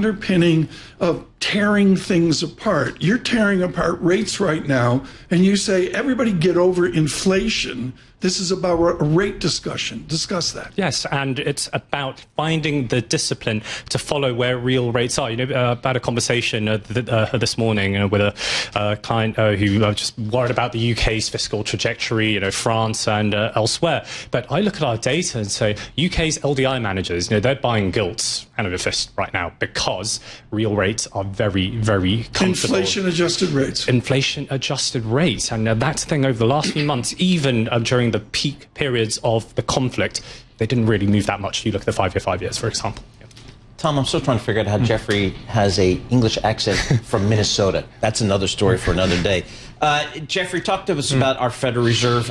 underpinning of tearing things apart. You're tearing apart rates right now, and you say, everybody get over inflation. This is about a rate discussion. Discuss that. Yes, and it's about finding the discipline to follow where real rates are. You know, I had a conversation this morning with a client who was just worried about the UK's fiscal trajectory, you know, France and elsewhere. But I look at our data and say, UK's LDI managers, you know, they're buying gilts hand over fist right now because real rates are very, very comfortable. Inflation-adjusted rates. Inflation-adjusted rates. And that's the thing over the last few months, even during the peak periods of the conflict, they didn't really move that much. You look at the 5 years, for example. Tom, I'm still trying to figure out how Jeffrey has a English accent from Minnesota. That's another story for another day. Jeffrey, talk to us about our Federal Reserve.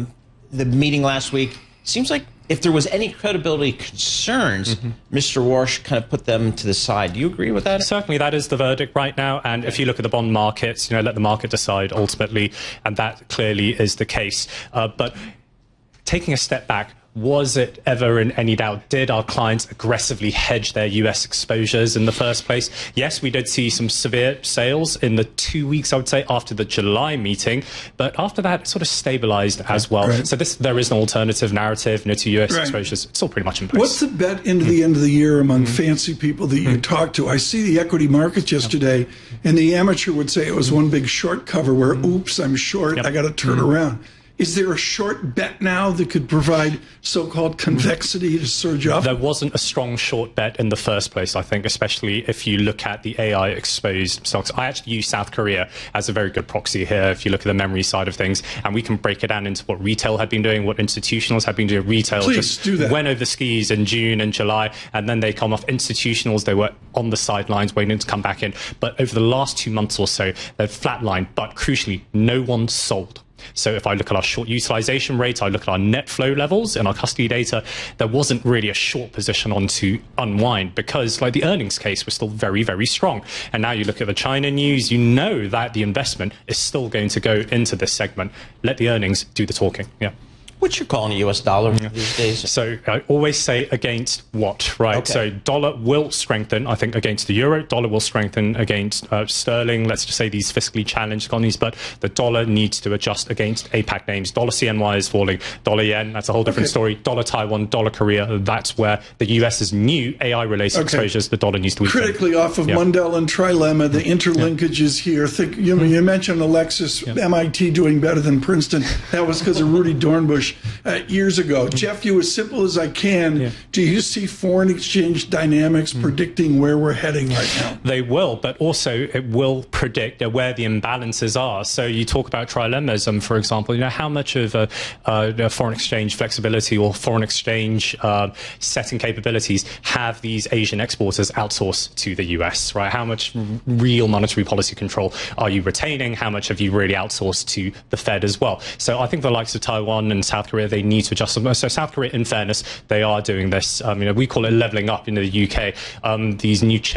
The meeting last week, seems like if there was any credibility concerns, Mr. Warsh kind of put them to the side. Do you agree with that? Certainly, that is the verdict right now. And if you look at the bond markets, you know, let the market decide ultimately. And that clearly is the case. But taking a step back, was it ever in any doubt? Did our clients aggressively hedge their US exposures in the first place? Yes, we did see some severe sales in the 2 weeks, I would say, after the July meeting. But after that, it sort of stabilized as well. Right. So there is an alternative narrative, you know, to US exposures. It's all pretty much in place. What's the bet into the end of the year among fancy people that you talk to? I see the equity markets yesterday, and the amateur would say it was one big short cover where, oops, I'm short, I got to turn around. Is there a short bet now that could provide so-called convexity to surge up? There wasn't a strong short bet in the first place, I think, especially if you look at the AI-exposed stocks. I actually use South Korea as a very good proxy here, if you look at the memory side of things, and we can break it down into what retail had been doing, what institutionals had been doing. Retail just went over the skis in June and July, and then they come off. Institutionals, they were on the sidelines waiting to come back in. But over the last 2 months or so, they've flatlined, but crucially, no one sold. So if I look at our short utilization rates, I look at our net flow levels in our custody data, there wasn't really a short position on to unwind because like the earnings case was still very, very strong. And now you look at the China news, you know that the investment is still going to go into this segment. Let the earnings do the talking. Yeah. What's your call on the US dollar these days? So I always say against what, right? Okay. So dollar will strengthen, I think, against the euro. Dollar will strengthen against sterling, let's just say these fiscally challenged economies. But the dollar needs to adjust against APAC names. Dollar CNY is falling. Dollar yen, that's a whole different story. Dollar Taiwan, dollar Korea, that's where the US's new AI-related exposures, the dollar needs to weaken. Critically off of Mundell and Trilemma, the interlinkages here. You mentioned Alexis, MIT doing better than Princeton. That was because of Rudy Dornbush. Years ago. Jeff, you as simple as I can, do you see foreign exchange dynamics predicting where we're heading right now? They will, but also it will predict where the imbalances are. So you talk about trilemmas, for example, you know, how much of foreign exchange flexibility or foreign exchange setting capabilities have these Asian exporters outsourced to the US, right? How much real monetary policy control are you retaining? How much have you really outsourced to the Fed as well? So I think the likes of Taiwan and South Korea, they need to adjust them. So South Korea, in fairness, they are doing this. You know, we call it leveling up in the UK. These new chip